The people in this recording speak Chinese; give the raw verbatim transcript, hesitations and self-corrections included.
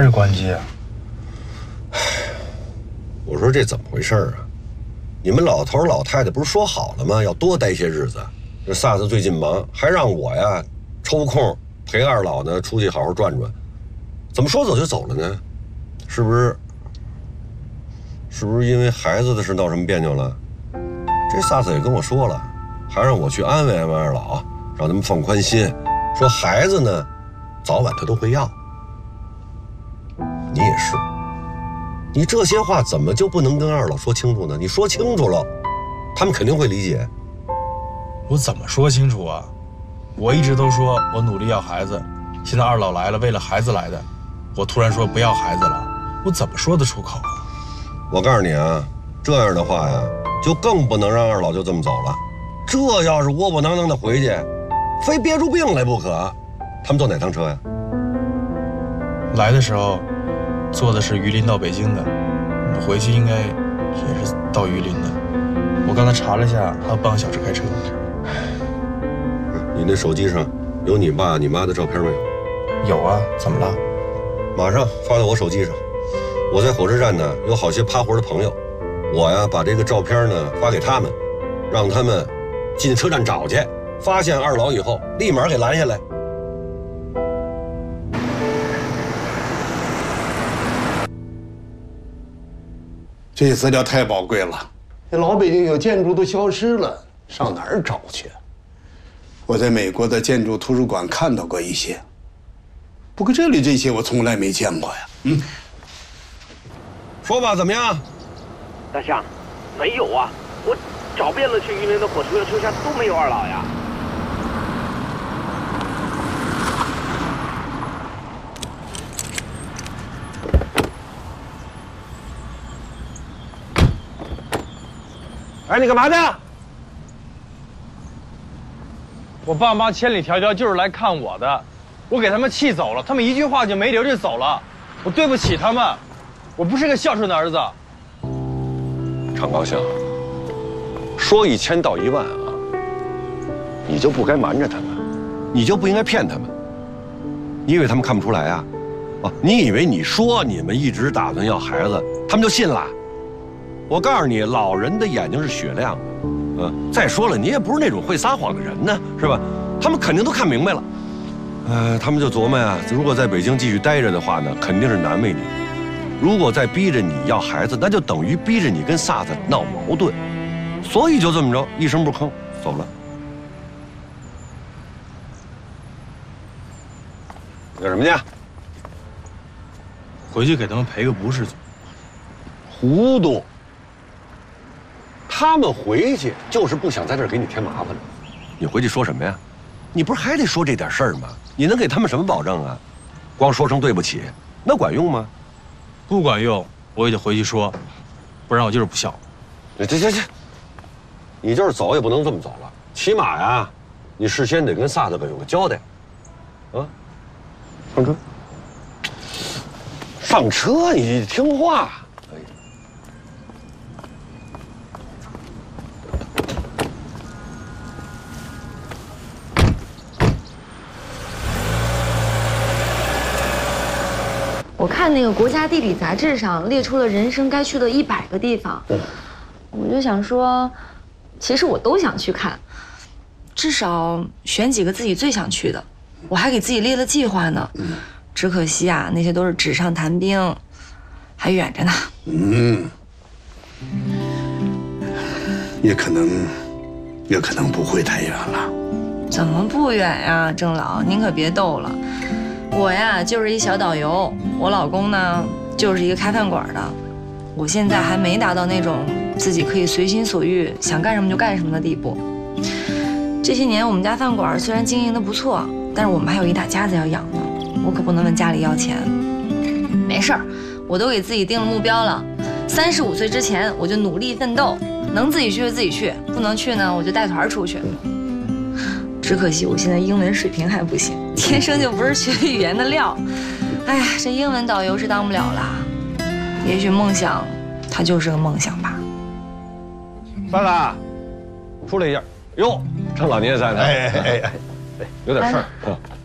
这关机啊？ 我说这怎么回事啊？你们老头老太太不是说好了吗？要多待些日子。这萨斯最近忙，还让我呀抽空陪二老呢出去好好转转。怎么说走就走了呢？是不是？是不是因为孩子的事闹什么别扭了？这萨斯也跟我说了，还让我去安慰安慰二老，让他们放宽心，说孩子呢，早晚他都会要。你也是，你这些话怎么就不能跟二老说清楚呢？你说清楚了，他们肯定会理解。 我怎么说清楚啊？我一直都说我努力要孩子，现在二老来了，为了孩子来的，我突然说不要孩子了，我怎么说得出口啊？ 我告诉你啊，这样的话呀，就更不能让二老就这么走了。这要是窝窝囊囊的回去，非憋出病来不可。他们坐哪趟车呀？ 来的时候坐的是榆林到北京的，回去应该也是到榆林的。我刚才查了一下，还有半个小时开车。 你那手机上有你爸你妈的照片没有？ 有啊，怎么了？ 马上发到我手机上。我在火车站呢有好些趴活的朋友，我呀把这个照片呢发给他们，让他们进车站找去，发现二老以后立马给拦下来。 这些资料太宝贵了，那老北京有建筑都消失了，上哪儿找去？我在美国的建筑图书馆看到过一些，不过这里这些我从来没见过呀。嗯， 说吧，怎么样？ 大象，没有啊，我找遍了去榆林的火车车厢都没有二老呀。 哎，你干嘛呢？ 我爸妈千里迢迢就是来看我的，我给他们气走了，他们一句话就没留就走了，我对不起他们，我不是个孝顺的儿子。 常高兴，说一千道一万啊，你就不该瞒着他们，你就不应该骗他们。你以为他们看不出来啊？啊，你以为你说你们一直打算要孩子，他们就信了？我告诉你，老人的眼睛是雪亮的，嗯，再说了，你也不是那种会撒谎的人呢，是吧？他们肯定都看明白了，呃，他们就琢磨呀，如果在北京继续待着的话呢，肯定是难为你；如果再逼着你要孩子，那就等于逼着你跟萨子闹矛盾，所以就这么着，一声不吭走了。干什么去？ 回去给他们赔个不是。 糊涂。他们回去就是不想在这儿给你添麻烦了。你回去说什么呀？你不是还得说这点事儿吗？你能给他们什么保证啊？光说声对不起，那管用吗？ 不管用，我也得回去说，不然我就是不孝。 这这这，你就是走也不能这么走了，起码呀，你事先得跟萨子有个交代。啊，上车，上车，你听话。 我看那个国家地理杂志上列出了人生该去的一百个地方，我就想说，其实我都想去看，至少选几个自己最想去的。我还给自己列了计划呢，只可惜啊，那些都是纸上谈兵，还远着呢。 嗯，也可能，也可能不会太远了。 怎么不远呀，郑老，您可别逗了。我呀就是一小导游，我老公呢就是一个开饭馆的。我现在还没达到那种自己可以随心所欲，想干什么就干什么的地步。这些年我们家饭馆虽然经营的不错，但是我们还有一大家子要养呢，我可不能问家里要钱。没事儿，我都给自己定了目标了，三十五岁之前我就努力奋斗，能自己去就自己去，不能去呢我就带团出去。只可惜我现在英文水平还不行，天生就不是学语言的料。哎呀，这英文导游是当不了了。也许梦想，它就是个梦想吧。 三子，出来一下。哟，趁老爷爷在呢。哎哎哎哎，有点事儿啊。